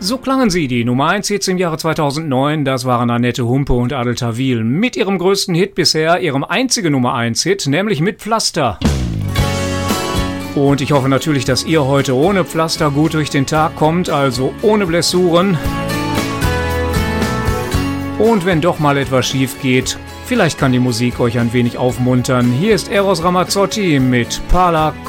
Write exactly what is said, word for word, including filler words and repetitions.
So klangen sie, die Nummer eins Hits im Jahre zweitausendneun, das waren Annette Humpe und Adel Tawil mit ihrem größten Hit bisher, ihrem einzigen Nummer eins Hit, nämlich mit Pflaster. Und ich hoffe natürlich, dass ihr heute ohne Pflaster gut durch den Tag kommt, also ohne Blessuren. Und wenn doch mal etwas schief geht, vielleicht kann die Musik euch ein wenig aufmuntern. Hier ist Eros Ramazzotti mit Parla